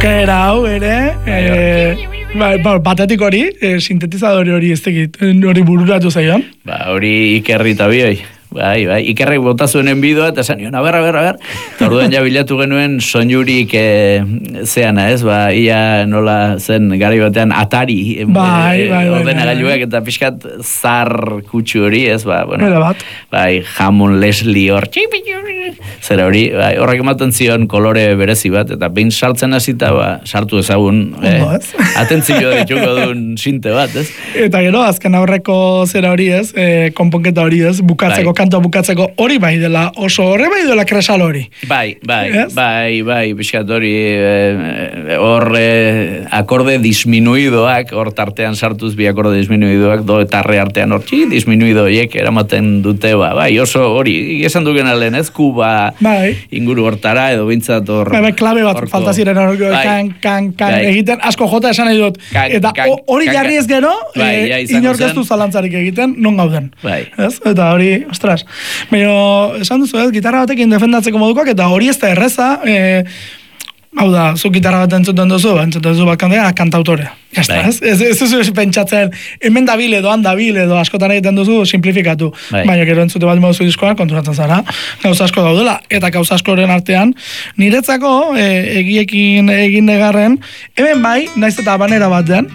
Aukera hau ere, batetik hori, sintetizadore hori ez tekit, hori bururatu zaion. Hori Ikerri eta bioi. Bai, Ikerrek bota zuenen bidoa, eta esan nion, a ber. Eta orduan ja bilatu genuen soinurik zeana, ez? Ia nola zen gari batean Atari ordenagailuak eta pixkat zar kutsu hori, ez? Bai, Hammond Leslie hor, zera hori, horrek ematen zion kolore berezi bat, eta behin sartzen hasita, sartu ezagun, atentzio dituko duen sinte bat, ez? Eta gero, azken aurreko zera hori, ez? Konponketa hori, ez? Bukatzeko kantoa bukatzeko hori bai dela oso horre bai dela kresal hori. Bai, pixkat hori akorde disminuidoak, hor tartean sartuz bi akorde disminuidoak, do eta arre artean hor disminuido horiek eramaten dute, bai, oso hori, esan duken alen ez, kuba inguru hortara, edo bintzat hor... Bai, klabe bat falta ziren hor, kan, egiten, asko jota esan nahi dut, eta hori jarri ez gero, inork ez du zalantzarik egiten, non gauden. Eta hori, ostras, baina esan duzu ez, gitarra batekin defendatzeko modukoak, eta hori ez da erreza, hau da, zu gitarra bat entzuten duzu bat kantautorea. Ez pentsatzen, hemen dabil edo handabil edo askotan egiten duzu, simplifikatu. Baina gero entzute bat moduzu diskoan, konturatzen zara, gauza asko daudela, eta gauza askoren artean, niretzako egiekin egin negarren, hemen bai, naiz eta banera batean,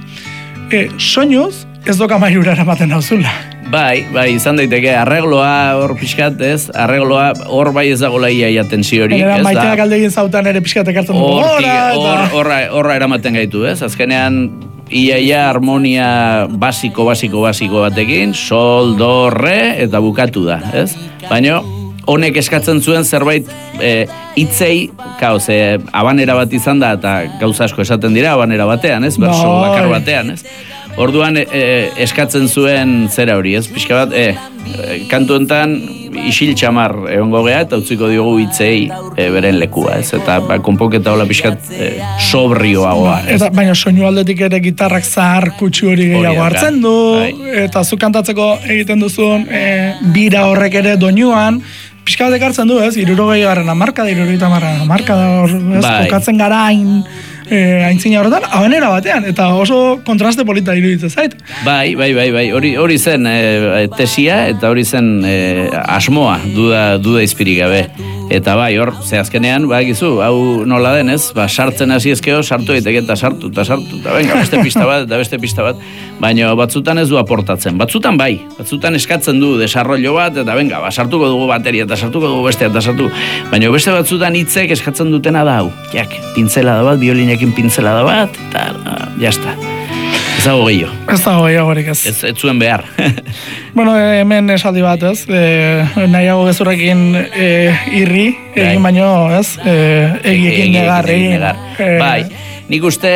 soinuz ez doka mairura eramaten dauzula. Bai, izan daiteke, arregloa hor pixkat, ez? Arregloa hor bai ez dagoela ia tensiori. Eta maiteak aldegin zautan ere pixkat ekartzen dugu. Horra eramaten gaitu, ez? Azkenean, ia harmonia basiko batekin, sol, do, re, eta bukatu da, ez? Baina, honek eskatzen zuen zerbait hitzei, abanera bat izan da, eta gauza asko esaten dira abanera batean, ez? Berso bakar batean, ez? Orduan eskatzen zuen zera hori, ez? Pixka bat, kantu enten isil txamar egongo geha, eta utziko diogu hitzei beren lekua, ez? Eta konponketa hola pixkat sobrioagoa, ez? Baina soinu aldetik ere gitarrak zahar kutsu hori gehiago hartzen du, eta zu kantatzeko egiten duzun bira horrek ere doinuan, pixka bat ekartzen du, ez? 60garren hamarkada, 70garren hamarkada, kokatzen gara aintzina horretan, abanera batean, eta oso kontraste polita iruditzen zait. Bai, hori zen tesia, eta hori zen asmoa, duda izpirik gabe. Eta bai, hor, azkenean, gizu, hau nola denez, sartzen hasi ezkeo, sartu egiteke eta sartu, eta venga, beste pista bat, baina batzutan ez du aportatzen, batzutan bai, batzutan eskatzen du desarrollo bat, eta venga, sartuko dugu bateria, eta sartuko dugu bestea, eta sartu, baina beste batzutan hitzek eskatzen dutena da hau, pintzelada bat, biolinekin pintzelada bat, eta jazta. Ez dago gehiago. Ez dago gehiago horik ez. Ez zuen behar. Bueno, hemen esaldi bat ez, nahiago gezurrekin irri, egin baino ez, egiekin negar. Bai, nik uste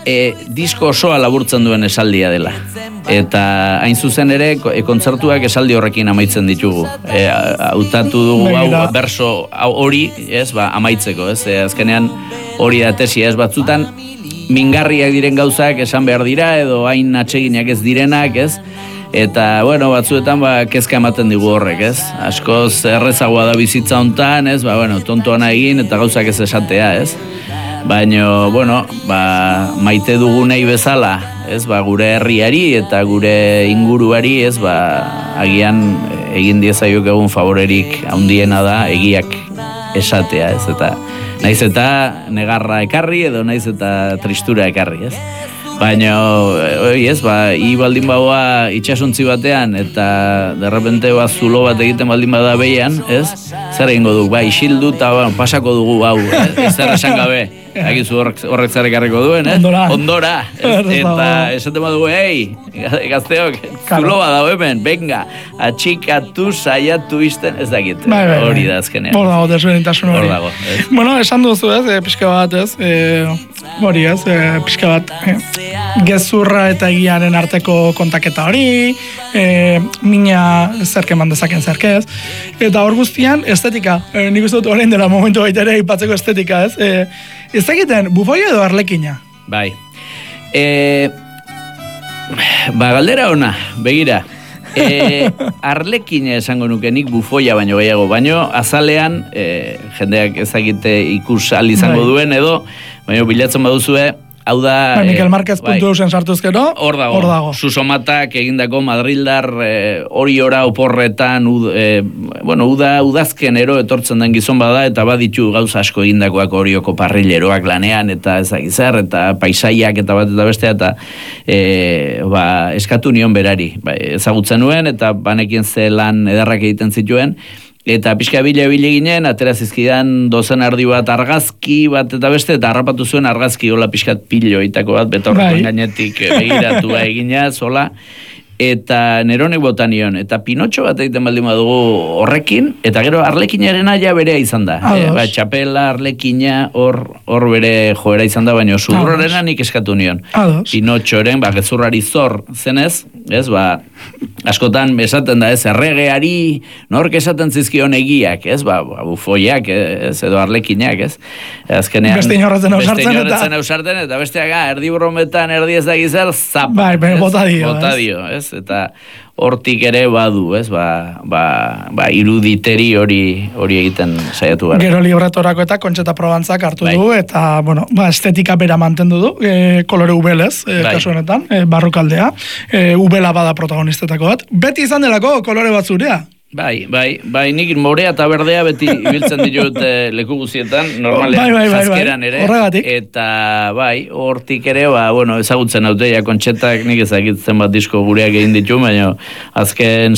disko osoa laburtzen duen esaldia dela. Eta hain zuzen ere, kontzertuak esaldi horrekin amaitzen ditugu. Hautatu dugu hau, berso hori, ez, amaitzeko, ez, azkenean hori da tesia, ez, batzutan, mingarriak diren gauzak esan behar dira, edo hain atseginak ez direnak, ez? Eta, bueno, batzuetan, kezka ematen digu horrek, ez? Askoz errezagoa da bizitza hontan, ez? Tontoana egin eta gauzak ez esatea, ez? Baina, bueno, maite dugunei bezala, ez? Gure herriari eta gure inguruari, ez? Agian egin diezaiok egun favorerik handiena da egiak esatea, ez? Eta naiz eta negarra ekarri edo naiz eta tristura ekarri, ez? Baina, ez, baldin baua itxasuntzi batean eta derrepente zulo bat egiten baldin bada behian, ez? Zer egingo dugu, isildu eta pasako dugu, zer esan gabe. Agizu horrek zer ekarriko duen, ez? Ondora. Eta esaten badugu, gazteok, zulo bat dago hemen, venga, atxikatu, saiatu izten, ez dakit, hori da azkenean. Hor dago, desberdintasun hori. Bueno, esan duzu ez, pixka bat ez, hori ez, pixka bat, gezurra eta egiaren arteko kontaketa hori, mina zerke eman dezaken zerkez, eta hor guztian, estetika, nik uste dut orain dela momentu baita ere ipatzeko estetika, ez? Ez egiten, bufoia edo arlekina? Bai. Galdera ona, begira. Arlekin esango nuke nik bufoia baino gehiago, baino azalean jendeak ezagite ikus al izango duen edo, baino bilatzen baduzue, hau da... Mikel Marquez puntu eusen sartuzkero, hor dago. Susomatak egindako Madrildar hori ora oporretan, udazkenero etortzen den gizon bada, eta baditu gauza asko egindakoak horioko parrileroak lanean, eta ezagizar, eta paisaiak, eta bat eta bestea, eta eskatu nion berari. Ezagutzen nuen, eta banekin ze lan ederrak egiten zituen, eta pixka bile ginen, atera zizkidan dozen ardi bat argazki bat eta beste, eta harrapatu zuen argazki hola pixkat piloitako bat, betorrekoen gainetik begiratu egina, zola, eta neronek botanion, eta Pinotxo bat egiten baldin badugu horrekin, eta gero Arlekinarena ja berea izan da. Txapela, Arlekina, hor bere joera izan da, baina zurrorena nik eskatu nion. Pinotxoren, gezurrari zor zenez, askotan esaten da, erregeari, nork esaten zizkion egiak, bufoiak, edo Arlekinak, azkenean... Beste inorratzen ausarten, eta besteaga, erdi burrometan, erdi ez da gizar, zapa. Bota dio, eta hortik ere badu, iruditeri hori egiten saiatu gara. Gero libratorako eta Kontxeta Probantzak hartu du, eta, estetika bera mantendu du, kolore ubelez, kasu honetan, barrukaldea, ubela bada protagonistetako bat. Beti izan delako kolore bat zurea? Bai, nik morea eta berdea beti ibiltzen ditut leku guztietan, normalean jazkeran ere. Horregatik. Eta hortik ere, ezagutzen hauteia Kontxetak nik ezagitzen bat disko gureak egin ditu, baina azken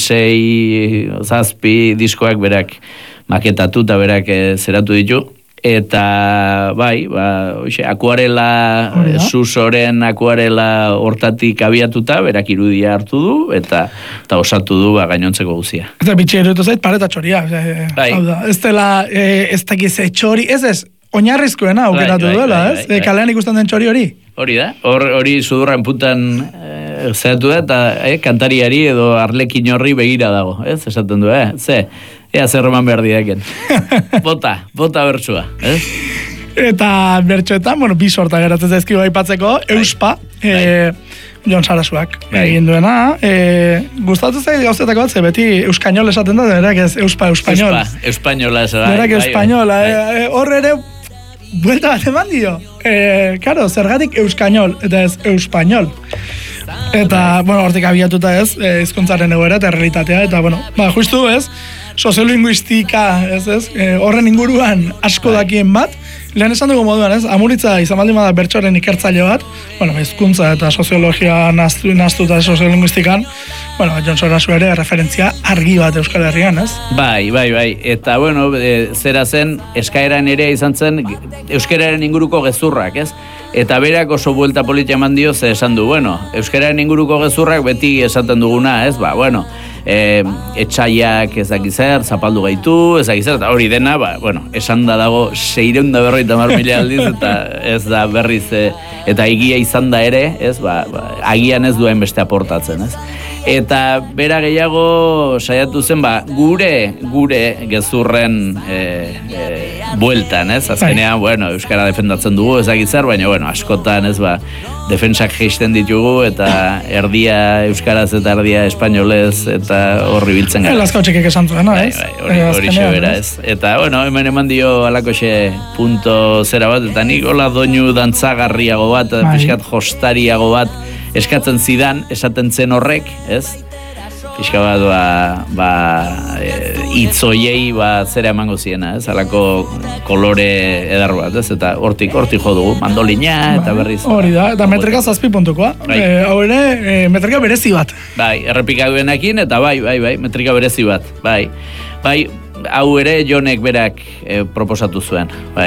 6-7 diskoak berak maketatu eta berak zeratu ditu. Eta akuarela, Susoren akuarela hortatik abiatuta, berak irudia hartu du, eta osatu du gainontzeko guzia. Eta bitxe erutu zait, pareta txoria. Ez dela, ez dakiz txori, ez, oinarrizkoena aukeratu duela, ez? Kalean ikusten den txori hori? Hori da, hori sudurran putan zeratu da, eta kantariari edo Arlekin horri begira dago, ez? Esaten du, ea zer eman behar didaken. Bota bertsua, ez? Eta bertsoetan, bi sorta geratzen zaizkigu aipatzeko, Euspa, Jon Sarasuak egin duena. Gustatu zait gauzetako bat, beti euskainol esaten da, berak ez Euspainol. Euspainola ez da. Berak Euspainola, hor ere, buelta bat eman dio. Karo, zergatik euskainol, eta ez Euspainol. Eta, hortik abiatuta ez, hizkuntzaren egoera eta realitatea, eta, justu ez, soziolinguistika, horren inguruan asko dakien bat, lehen esan dugu moduan, Amuritza izan baldin bada bertsoaren ikertzaile bat, hizkuntza eta soziologia naztuta soziolinguistikan, Jon Sarasu ere referentzia argi bat Euskal Herrian, ez? Bai, eta, zera zen, eskaeran ere izan zen, euskararen inguruko gezurrak, ez? Eta berak oso buelta politia eman dio, ze esan du, euskararen inguruko gezurrak beti esaten duguna, ez? Etxaiak ezakizer, zapaldu gaitu, ezakizer, eta hori dena, esan da dago 650.000 aldiz, eta ez da berriz, eta egia izan da ere, ez, agian ez duen beste aportatzen, ez? Eta bera gehiago saiatu zen, gure gezurren bueltan, ez? Azkenean, euskara defendatzen dugu, ezakizer, baina, askotan, ez, defensak geisten ditugu, eta erdia euskaraz eta erdia espainolez, eta horri biltzen gara. Lasko txekek esan zuen, ez? Hori xebera, ez? Eta, hemen eman dio alakoxe punto zera bat, eta nik hola doinu dantzagarriago bat, pixkat jostariago bat, eskatzen zidan, esaten zen horrek, ez? Pixka bat, itzoiei zera emango ziena, ez? Alako kolore edar bat, ez? Eta hortik jo dugu, mandolina, eta berriz. Hori da, eta metrika 7 puntukoa. Hau ere, metrika berezi bat. Errepika duenekin, eta metrika berezi bat. Hau ere Jonek berak proposatu zuen.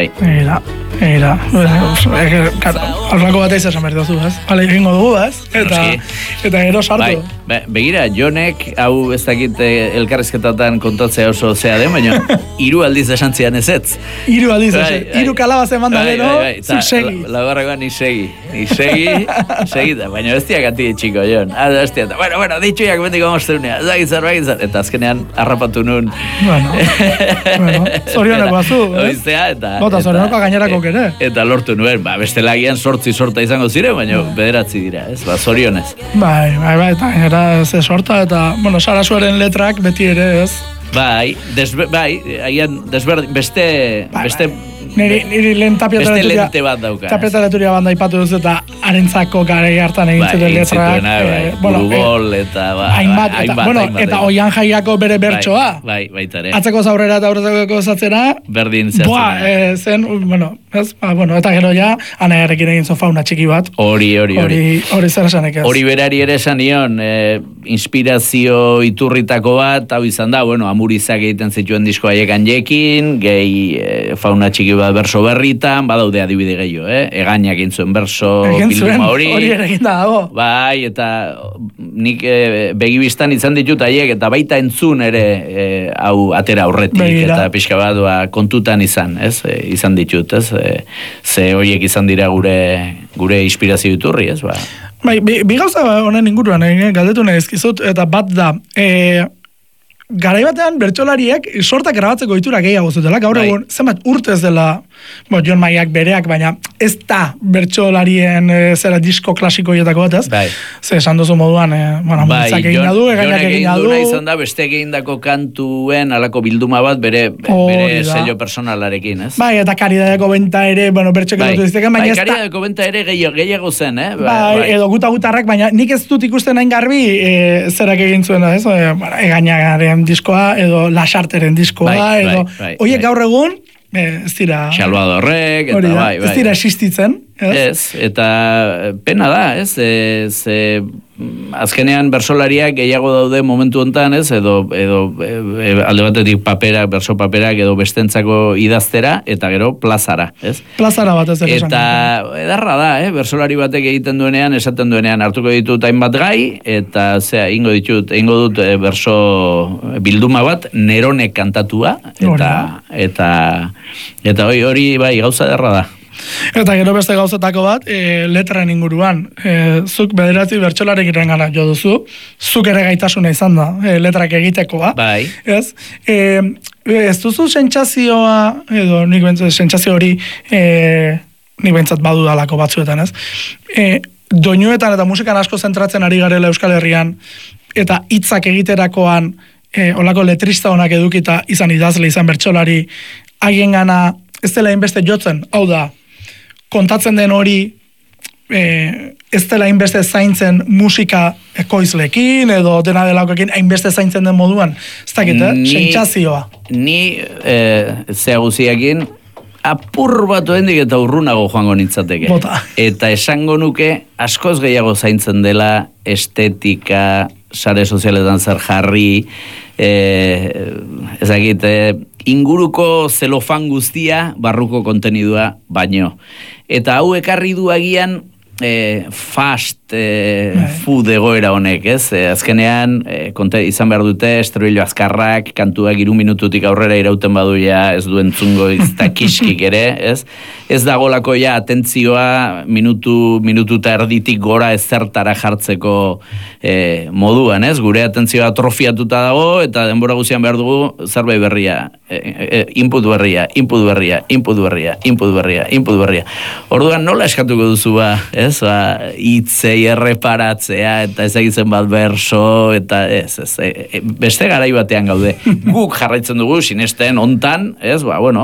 Eira, horrako bat eizan behar duzu, ez? Egingo dugu, ez? Eta gero sartu. Begira, Jonek, hau ez dakit elkarrizketatan kontatzea oso zea den, baina 3 aldiz esan zian ez ez. 3 aldiz esan, 3 kalabaz eman da gero, zuk segi. Lagarrakoan ni segi, baina bestia gati txiko, Jon. Bestia, ditxuiak bendiko mozteunea, zagizar, eta azkenean harrapatu nun Bueno, zorioneko azu, Oiztea, eta... Bota, zorioneko gainerako kere. Eta lortu nuen, bestelagian sorta izango zire, baina bederatzi dira, ez? Zorionez. Bai, eta gainera ze sorta, eta, bueno, Sarasuaren letrak beti ere, ez? Bai, beste... Niri lehen lente bat dauka. Tapietaleturia banda ipatu duzu eta arentzako garei hartan egin zuten letrak. Burugol eta hainbat. Eta oian jaiako bere bertsoa. Bai, baita ere. Atzeko zaurera eta aurrezeko zatzera. Berdin zehatzen. Zen, eta gero ja, anaiarekin egin zo fauna txiki bat. Hori zer esanek ez. Hori berari ere esan nion, inspirazio iturritako bat, hau izan da, Amurizak egiten zituen disko haiekan jekin, gehi fauna txiki bat berso berritan, badaude adibide gehiago, Egainak egin zuen berso bilduma hori. Hori ere egin dago. Bai, eta nik begibistan izan ditut haiek, eta baita entzun ere hau atera aurretik, eta pixka bat kontutan izan, ez? Izan ditut, ez? Ze horiek izan dira gure inspirazio iturri, ez? Bai, bi gauza honen inguruan, galdetu nahi ezkizut, eta bat da, garai batean bertsolariek sortak grabatzeko ohitura gehiago zutela, gaur egun zenbat urtez dela, Jon Maiak bereak, baina ez da bertsolarien zera disko klasiko hietako bat, ez? Bai. Ze esan duzu moduan, Amurizak egin du, Egainak egin du. Jonek izan da, beste egindako kantuen alako bilduma bat bere sello personalarekin, ez? Bai, eta Karidadeko benta ere, bertxo egitu dizteken, baina ez da... Karidadeko benta ere gehiago zen, Bai, edo gutarrak, baina nik ez dut ikusten hain garbi zerak egin zuen da, ez? Egainaren diskoa, edo Lasarteren diskoa, edo... Oiek gaur egun, ez dira... Salvadorrek, eta bai. Ez dira existitzen, ez? Eta pena da, ez? Azkenean bersolariak gehiago daude momentu hontan, ez? Edo alde batetik berso paperak edo bestentzako idaztera, eta gero plazara, ez? Plazara bat ez ere esan. Eta edarra da, bersolari batek egiten duenean, esaten duenean, hartuko ditut hainbat gai, eta ingo dut berso bilduma bat, Neronek kantatua, eta hori bai, gauza edarra da. Eta gero beste gauzetako bat, letran inguruan, zuk bederatzi bertsolarek irengana jo duzu, zuk ere gaitasuna izan da, letrak egiteko ba. Bai. Ez? Ez duzu sentsazioa, edo nik bentsat sentsazio hori, nik bentsat badu dalako batzuetan, ez? Doinuetan eta musikan asko zentratzen ari garela Euskal Herrian, eta hitzak egiterakoan, olako letrista honak edukita izan idazle, izan bertsolari, haien gana, ez dela inbeste jotzen, hau da, kontatzen den hori ez dela hainbeste zaintzen musika ekoizlekin edo dena delakoekin hainbeste zaintzen den moduan. Ez dakit, sentsazioa. Ni zehaguziakin apur bat oendik eta urrunago joango nintzateke. Bota. Eta esango nuke askoz gehiago zaintzen dela estetika, sare sozialetan zer jarri, ezagit, inguruko zelofan guztia, barruko kontenidua baino. Eta hau ekarri du agian fast food egoera honek, ez? Azkenean, izan behar dute, estribilo azkarrak, kantuak 3 minututik aurrera irauten badu ja, ez duen zungo iztakiskik ere, ez? Ez dagolako ja atentzioa minutu eta erditik gora ezertara jartzeko moduan, ez? Gure atentzioa atrofiatuta dago, eta denbora guzian behar dugu zerbait berria, input berria. Orduan nola eskatuko duzu ba, ez? Hitzei erreparatzea, eta ez egitzen bat berso, eta ez, beste garai batean gaude. Guk jarraitzen dugu, sinesten, ontan, ez,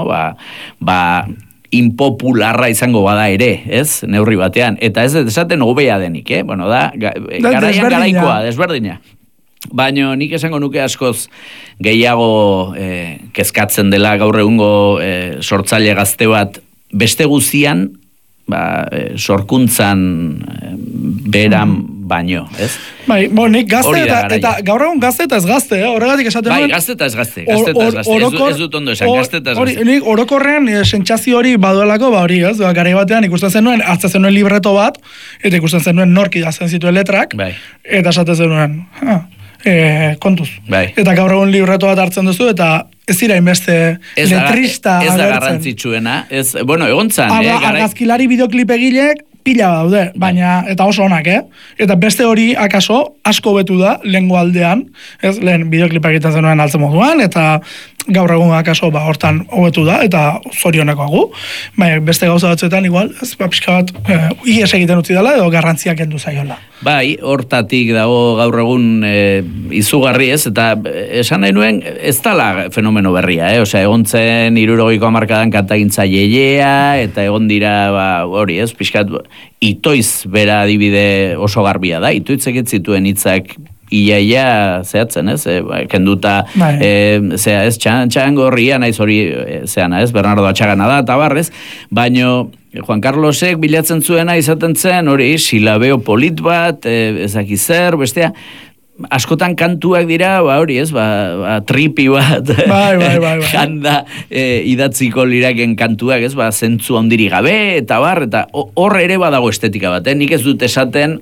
impopularra izango bada ere, ez, neurri batean. Eta ez esaten hobea denik, bueno, da, garaian garaikoa, desberdina. Baina nik esango nuke askoz gehiago kezkatzen dela gaur egungo sortzaile gazte bat beste guzian, sorkuntzan beran baino, ez? Bai, nik gazte eta gaur egun gazte eta ez gazte, horregatik esaten duen. Bai, gazte eta ez gazte, ez dut ondo esan, gazte eta ez gazte. Nik orokorrean sentsazio hori baduelako, hori, ez? Garai batean ikusten zenuen, hartzen zenuen libreto bat, eta ikusten zenuen nork idazten zituen letrak, eta esaten zenuen, kontuz. Eta gaur egun libreto bat hartzen duzu, eta ez dira inbeste letrista agertzen. Ez da garrantzitsuena, bueno, egontzan, argazkilari bideoklip egilek pila daude, baina, eta oso onak, eta beste hori akaso asko betu da, lehengo aldean, ez, lehen bideoklipa egiten zenuen altzen moduan, eta gaur egun akaso hortan hobetu da, eta zorioneko agu, beste gauza batzuetan igual, ez, pixka bat, ies egiten utzi dela, edo garrantziak kendu zaiola. Bai, hortatik dago gaur egun izugarri ez, eta esan nahi nuen ez dala fenomeno berria, osea, egon zen 60ko hamarkadan kantagintza jeiea, eta egon dira, hori ez, pixkat, itoiz bera adibide oso garbia da, itoitzek zituen hitzak iaia zehatzen, ez? Kenduta, zea, ez, txangorria naiz hori, zeana, ez? Bernardo Atxagana da, eta barrez, baino Juan Carlosek bilatzen zuena izaten zen, hori, silabeo polit bat, ezakizer, bestea, askotan kantuak dira, hori ez, tripi bat, janda idatziko liraken kantuak, ez, zentzu handiri gabe, eta hor ere badago estetika bat, nik ez dut esaten,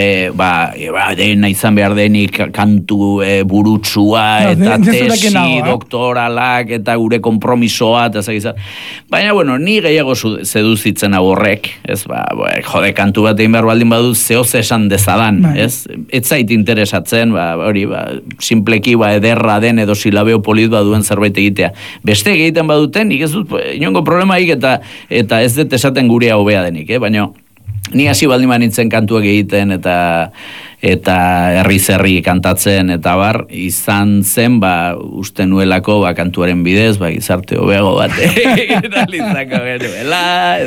dena izan behar denik kantu burutsua, eta tesi doktoralak, eta gure kompromisoa, eta zagizat. Baina, bueno, ni gehiago seduzitzen hau horrek, ez, jode, kantu bat egin behar baldin baduz, zehoz esan dezadan, ez? Ez zait interesatzen, hori, simpleki, ederra den edo silabeo polit baduen zerbait egitea. Beste egiten baduten, nik ez dut, inongo problemaik, eta ez dut esaten gure hobea denik, baina ni hasi baldin manitzen kantuak egiten eta herri-zerri kantatzen eta bar, izan zen, uste nuelako, kantuaren bidez, gizarte hobeago bat eta litzako genuela,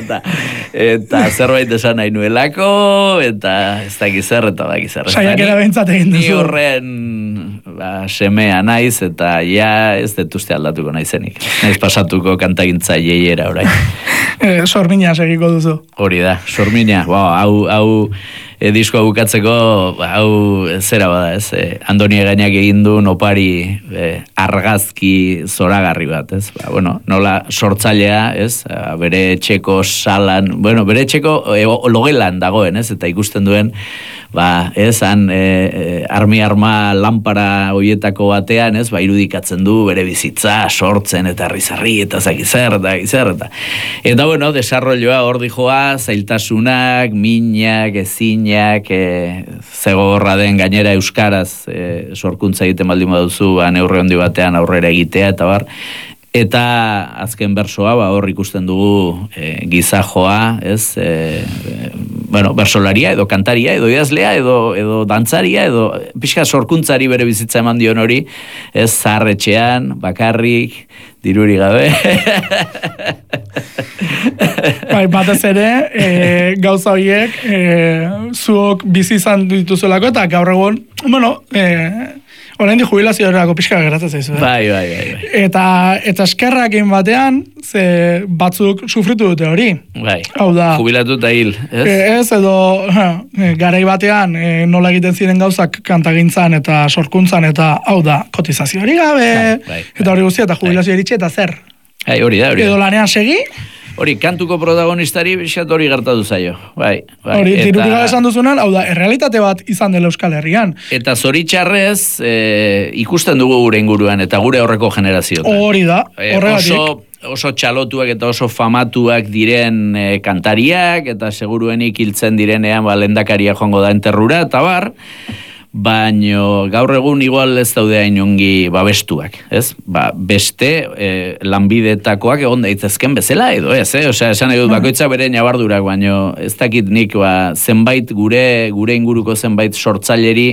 eta zerbait esan nahi nuelako, eta ez da gizar, eta da gizar. Saiakera behintzat egin duzu. Ni horren semea naiz, eta ja ez detuzte aldatuko naizenik. Naiz pasatuko kantagintza jeiera orain. Sormina segiko duzu. Hori da, sormina. Hau diskoa bukatzeko, hau zera bada ez, Andoni Egainak egin du opari argazki zoragarri bat, ez? Nola sortzailea, ez? Bere etxeko salan, bere etxeko logelan dagoen, ez? Eta ikusten duen, han arma lanpara hoietako batean, ez? Irudikatzen du bere bizitza, sortzen eta rizarri eta zakizer, eta desarrolloa hor dijoa, zailtasunak, minak, ezinak, zegorra den gainera euskaraz sorkuntza egiten baldin baduzu, neurri handi batean aurrera egitea, eta bar, eta azken bersoa, hor ikusten dugu gizajoa, ez, bersolaria, edo kantaria, edo idazlea, edo dantzaria, edo pixka sorkuntzari bere bizitza eman dion hori, ez, zaharretxean, bakarrik, diruri gabe. Batez ere, gauza horiek, zuok bizi izan dituzuelako, eta gaur egun, orain di jubilazioerako pixka geratzen zaizu. Bai. Eta eskerrak egin batean, ze batzuk sufritu dute hori. Bai, jubilatu eta hil. Ez, edo garai batean nola egiten ziren gauzak kantagintzan eta sorkuntzan, eta hau da, kotizazio hori gabe, eta hori guztia, eta jubilazio eritxe, eta zer? Hori da. Edo lanean segi? Hori, kantuko protagonistari bisat hori gertatu zaio. Hori, dirurik gabe esan duzunan, hau da, errealitate bat izan dela Euskal Herrian. Eta zoritxarrez, ikusten dugu gure inguruan, eta gure horreko generazioetan. Hori da, horregatik. Oso txalotuak eta oso famatuak diren kantariak, eta seguruenik hiltzen direnean lehendakaria joango da enterrura, eta bar, baino gaur egun igual ez daude hain ongi babestuak, ez? Beste lanbidetakoak egon daitezken bezala edo ez, osea, esan nahi dut bakoitza bere nabardurak, baino ez dakit nik zenbait gure inguruko zenbait sortzaileri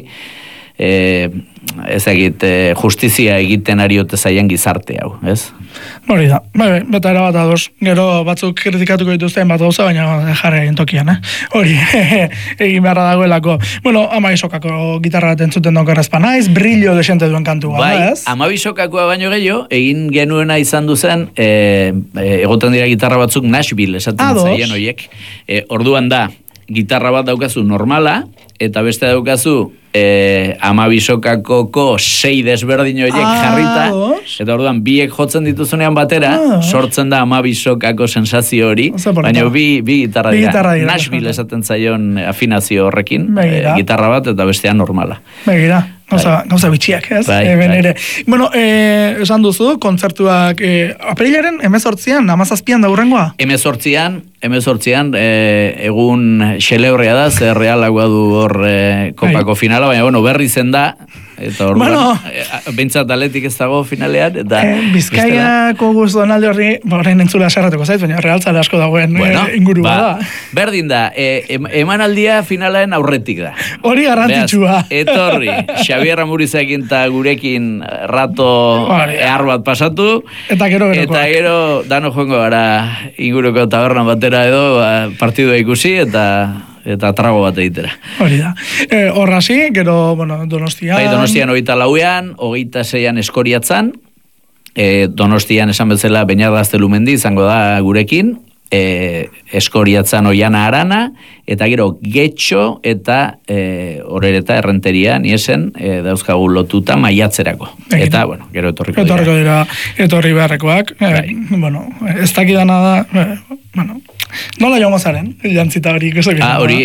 ezagit justizia egiten ariote zaien gizarte hau, ez? Hori da, beta erabat ados, gero batzuk kritikatuko dituzten bat gauza, baina jarri egin tokian, hori, egin beharra dagoelako. Amabisokako gitarra bat entzuten dauk errezpa naiz, brillo desente duen kantua, ez? Amabisokakoa baino gehiago, egin genuena izan duzen, egoten dira gitarra batzuk Nashville, esaten zaien horiek. Orduan da, gitarra bat daukazu normala, eta beste daukazu Amabisokakoko 6 desberdin horiek jarrita, eta orduan biek jotzen dituzunean batera, sortzen da Amabisokako sensazio hori, baina bi gitarra dira. Nashville esaten zaion afinazio horrekin, gitarra bat eta bestean normala. Begira. Gauza bitxiak, ez? Ere. Bueno, esan duzu, kontzertuak apirilaren 18an, 17an da hurrengoa? 18an, egun xeleurria da, zer realagoa du hor kopako finala, baina, bueno, berri zen da, eta hor bintzat aletik ez dago finalean, eta... Bizkaiako guztuan alde horri, horrein entzula sarratuko zait, baina realtzale asko dagoen inguru da. Berdin da, emanaldia finalaen aurretik da. Hori garrantzitsua. Etorri, Xabier Amurizakin eta gurekin rato ehar bat pasatu, eta gero dano joango gara inguruko tabernan batera edo partidua ikusi, eta trago bat egitera. Hori da. Horrazi, gero, Donostian... Donostian 24an, 26an Eskoriatzan, Donostian esan bezala Beñat Gaztelumendi izango da gurekin, Eskoriatzan Oiana Arana, eta gero Getxo eta Orereta Errenteria niesen dauzkagu lotuta maiatzerako. Eta, bueno, gero etorriko dira. Etorri beharrekoak. Ez dakidana da, nola joango zaren, jantzita hori ikusik.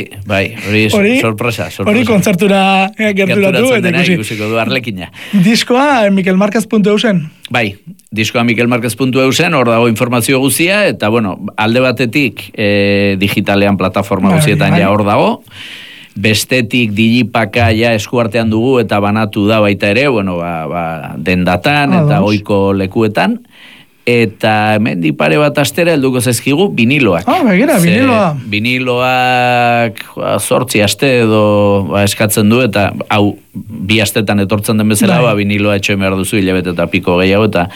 Hori sorpresa. Hori kontzertura gerturatu eta ikusiko du Arlekina. Diskoa mikelmarquez.eusen? Bai, diskoa mikelmarquez.eusen, hor dago informazio guzia, eta, bueno, alde batetik digitalean plataforma guzietan ja hor dago, bestetik digipaka ja eskuartean dugu eta banatu da baita ere, dendatan eta ohiko lekuetan, eta mendi pare bat astera helduko zaizkigu viniloak. Begira, viniloa. Viniloak 8 aste edo eskatzen du, eta hau 2 astetan etortzen den bezala, viniloa etxoen behar duzu hilabete eta piko gehiago, eta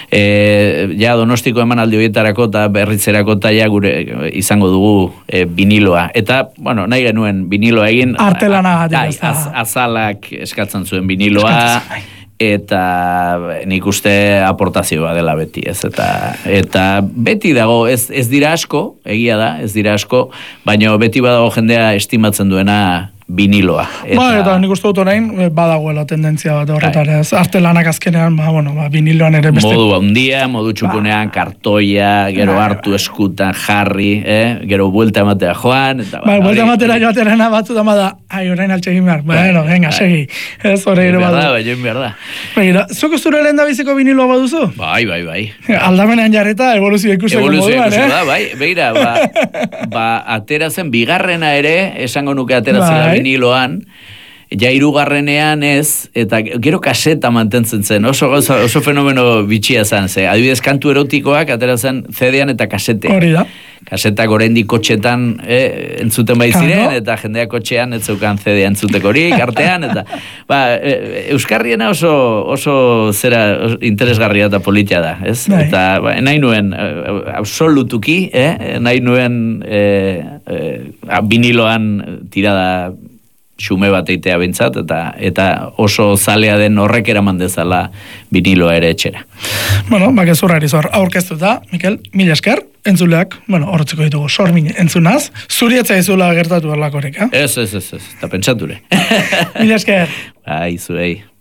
ja Donostiko emanaldi horietarako eta berritzerako eta ja gure izango dugu viniloa. Eta, nahi genuen viniloa egin... Artelana. Azalak eskatzen zuen viniloa... Eta nik uste aportazioa dela beti, ez? Eta beti dago, ez dira asko, egia da, ez dira asko, baina beti badago jendea estimatzen duena viniloa. Eta nik uste dut orain badagoela tendentzia bat horretara. Artelanak azkenean, viniloan ere beste. Modu handia, modu txukunean, kartoia, gero hartu eskutan jarri, gero buelta ematea joan. Buelta ematera joaterena batzu da, orain altxegin behar. Venga, segi. Ez horrein behar da. Begira, zuko zure lehen da biziko viniloa baduzu? Bai. Aldamenean jarreta, evoluzio ikusteko moduan, da, bai. Begira, aterazen, bigarrena ere, esango nuke aterazen viniloan, ja 3. ez, eta gero kaseta mantentzen zen, oso fenomeno bitxia zen, adibidez kantu erotikoak aterazen CD-an eta kasetean. Hori da. Kasetak oraindik kotxetan entzuten bai ziren, eta jendeak kotxean ez zeukan CD entzutekorik, artean, eta Euskarriena oso zera interesgarria eta politia da, ez? Eta nahi nuen, absolutuki, nahi nuen viniloan tirada xume bat eitea bintzat, eta oso zalea den horrek eraman dezala viniloa ere etxera. Bakezurrari zor, aurkeztuta, Mikel, mila esker, entzuleak, horretzeko ditugu, sormin entzunaz, zurietza izula gertatu erlakorek, Ez, eta pentsature. Mila esker. Zuei.